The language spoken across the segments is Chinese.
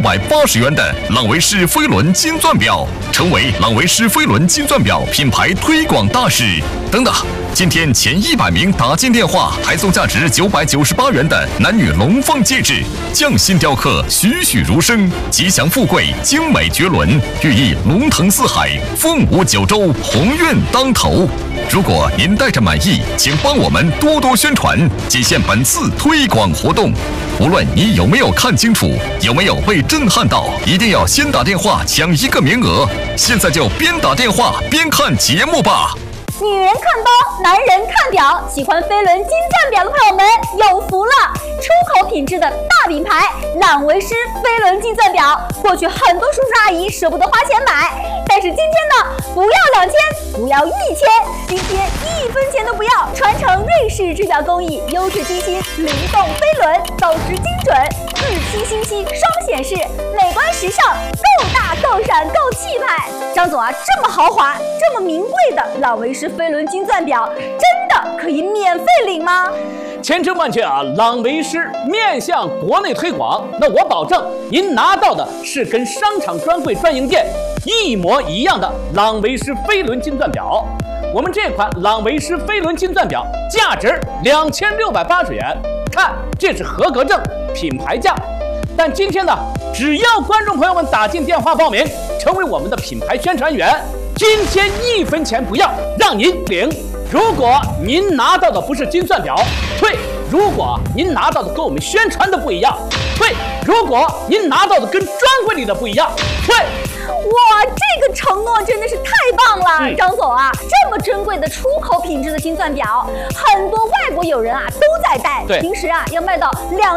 980元的朗维仕飞轮金钻表，成为朗维仕飞轮金钻表品牌推广大使。等等，今天前100名打进电话还送价值998元的男女龙凤戒指，匠心雕刻，栩栩如生，吉祥富贵，精美绝伦，寓意龙腾四海，凤舞九州，鸿运当头。如果您带着满意，请帮我们多多宣传，仅限本次推广活动。无论你有没有看清楚，有没有被震撼到，一定要先打电话抢1个名额。现在就边打电话边看节目吧。 女人看包，男人看表，喜欢飞轮金钻表的朋友们有福了！出口品质的大品牌朗维仕飞轮金钻表，过去很多叔叔阿姨舍不得花钱买，但是今天呢，不要2000，不要1000，今天1分钱都不要，传承瑞士制表工艺，优质机芯，灵动飞轮，走时精准，日期星期双显示，美观时尚，够大够闪够气派。张总啊，这么豪华，这么名贵的朗维仕飞轮金钻表，真的可以免费领吗？ 千真万确啊！朗维仕面向国内推广，那我保证您拿到的是跟商场专柜专营店一模一样的朗维仕飞轮金钻表。我们这款朗维仕飞轮金钻表价值2680元，看这是合格证，品牌价。但今天呢，只要观众朋友们打进电话报名，成为我们的品牌宣传员，今天1分钱不要，让您领。如果您拿到的不是金钻表，退；如果您拿到的跟我们宣传的不一样，退；如果您拿到的跟专柜里的不一样，退。 哇，这个承诺真的是太棒了，张总啊，这么珍贵的出口品质的金钻表，很多外国友人啊都在戴，平时啊要卖到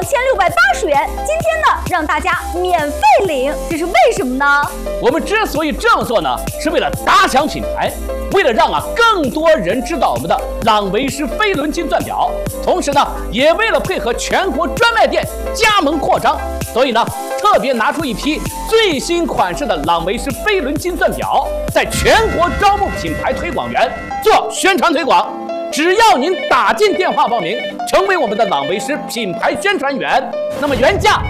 2680元，今天呢让大家免费领，这是为什么呢？ 我们之所以这么做呢，是为了打响品牌，为了让更多人知道我们的朗维仕飞轮金钻表，同时呢，也为了配合全国专卖店加盟扩张，所以呢，特别拿出一批最新款式的朗维仕飞轮金钻表，在全国招募品牌推广员做宣传推广。只要您打进电话报名，成为我们的朗维仕品牌宣传员，那么原价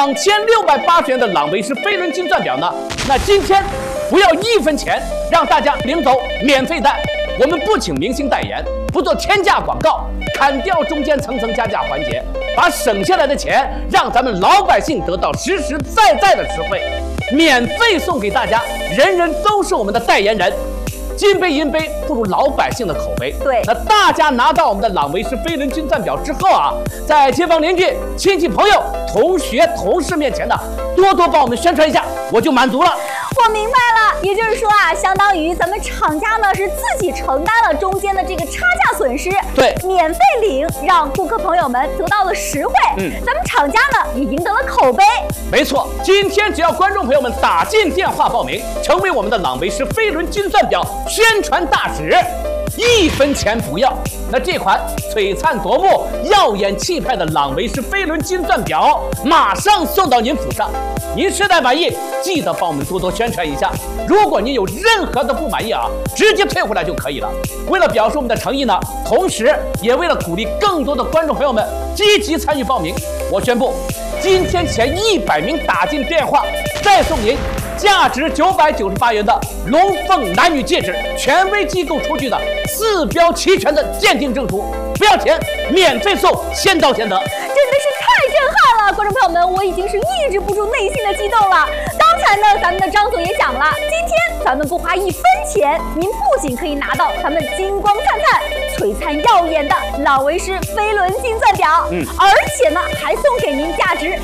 2680元的朗维仕飞轮金钻表呢，那今天不要1分钱，让大家领走免费戴。我们不请明星代言，不做天价广告，砍掉中间层层加价环节，把省下来的钱让咱们老百姓得到实实在在的实惠，免费送给大家，人人都是我们的代言人。金杯银杯不如老百姓的口碑。 对， 那大家拿到我们的朗维仕飞轮金钻表之后啊，在街坊邻居、亲戚朋友、同学同事面前呢，多多帮我们宣传一下，我就满足了。 我明白了，也就是说啊，相当于咱们厂家呢是自己承担了中间的这个差价损失， 对， 免费领，让顾客朋友们得到了实惠，咱们厂家呢也赢得了口碑。 没错，今天只要观众朋友们打进电话报名，成为我们的朗维仕飞轮金钻表宣传大使，1分钱不要。那这款璀璨夺目、耀眼气派的朗维仕飞轮金钻表，马上送到您府上。您实在满意，记得帮我们多多宣传一下。如果您有任何的不满意啊，直接退回来就可以了。为了表示我们的诚意呢，同时也为了鼓励更多的观众朋友们积极参与报名，我宣布，今天前100名打进电话，再送您价值998元的龙凤男女戒指，权威机构出具的4标齐全的鉴定证书，不要钱，免费送，先到先得。 真的是太震撼了，观众朋友们，我已经是抑制不住内心的激动了。刚才呢，咱们的张总也讲了，今天咱们不花1分钱，您不仅可以拿到咱们金光灿灿、璀璨耀眼的朗维仕飞轮金钻表，而且呢，还送给您价值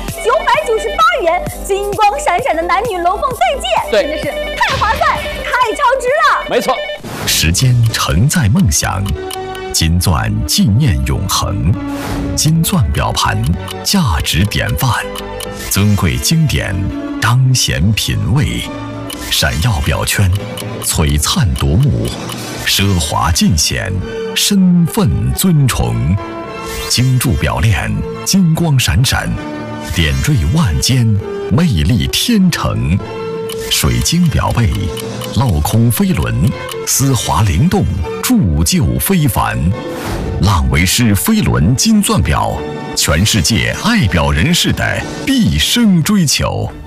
998元、金光闪闪的男女龙凤对戒，真的是太划算、太超值了。 没错， 时间承载梦想，金钻纪念永恒，金钻表盘价值典范，尊贵经典彰显品味，闪耀表圈璀璨夺目，奢华尽显身份尊崇，精铸表链金光闪闪，点缀万间魅力天成，水晶表背镂空飞轮丝滑灵动，铸就非凡。朗维仕飞轮金钻表，全世界爱表人士的毕生追求。